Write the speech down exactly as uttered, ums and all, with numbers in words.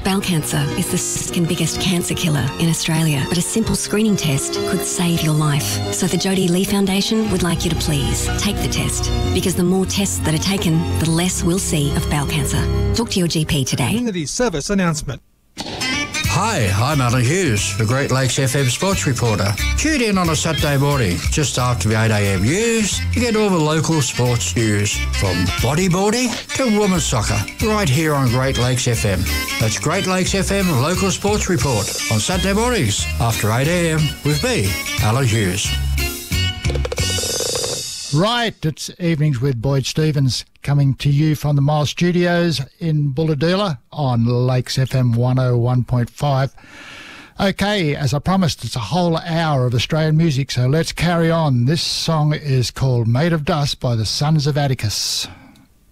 Bowel cancer is the second biggest cancer killer in Australia, but a simple screening test could save your life. So the Jodie Lee Foundation would like you to please take the test, because the more tests that are taken, the less we'll see of bowel cancer. Talk to your G P today. Community service announcement. Hi, I'm Alan Hughes, the Great Lakes F M sports reporter. Tune in on a Saturday morning, just after the eight a m news, to get all the local sports news, from bodyboarding to women's soccer, right here on Great Lakes F M. That's Great Lakes F M Local Sports Report on Saturday mornings after eight a m with me, Alan Hughes. Right, it's Evenings with Boyd Stevens, coming to you from the Miles Studios in Bulahdelah on Lakes F M one oh one point five. Okay, as I promised, it's a whole hour of Australian music, so let's carry on. This song is called Made of Dust by the Sons of Atticus.